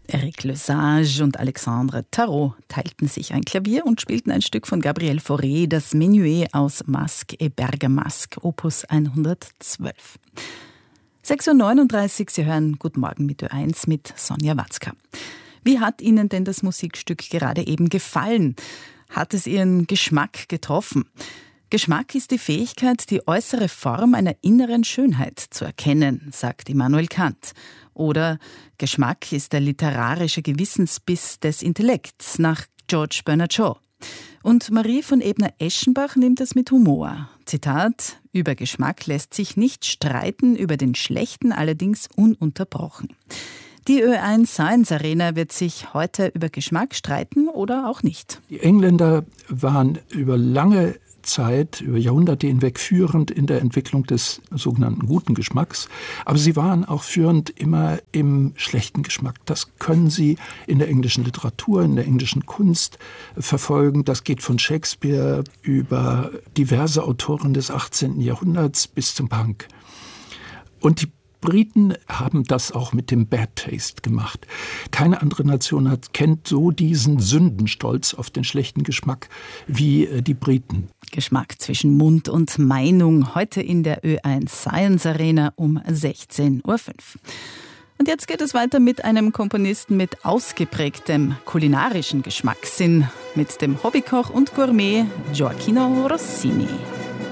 Eric Lesage und Alexandre Tarot teilten sich ein Klavier und spielten ein Stück von Gabriel Fauré, das Menuet aus Masque et Bergamasque, Opus 112. 6.39 Uhr, Sie hören Guten Morgen mit Ö1 mit Sonja Watzka. Wie hat Ihnen denn das Musikstück gerade eben gefallen? Hat es Ihren Geschmack getroffen? Geschmack ist die Fähigkeit, die äußere Form einer inneren Schönheit zu erkennen, sagt Immanuel Kant. Oder Geschmack ist der literarische Gewissensbiss des Intellekts, nach George Bernard Shaw. Und Marie von Ebner-Eschenbach nimmt es mit Humor. Zitat: Über Geschmack lässt sich nicht streiten, über den schlechten allerdings ununterbrochen. Die Ö1 Science Arena wird sich heute über Geschmack streiten oder auch nicht. Die Engländer waren über lange Zeit, über Jahrhunderte hinweg führend in der Entwicklung des sogenannten guten Geschmacks. Aber sie waren auch führend immer im schlechten Geschmack. Das können Sie in der englischen Literatur, in der englischen Kunst verfolgen. Das geht von Shakespeare über diverse Autoren des 18. Jahrhunderts bis zum Punk. Und die Briten haben das auch mit dem Bad Taste gemacht. Keine andere Nation kennt so diesen Sündenstolz auf den schlechten Geschmack wie die Briten. Geschmack zwischen Mund und Meinung, heute in der Ö1 Science Arena um 16.05 Uhr. Und jetzt geht es weiter mit einem Komponisten mit ausgeprägtem kulinarischen Geschmackssinn, mit dem Hobbykoch und Gourmet Gioacchino Rossini.